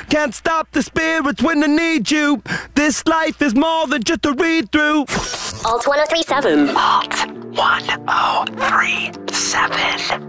Can't stop the spirits when they need you. This life is more than just a read-through. Alt 1037. Alt 1037.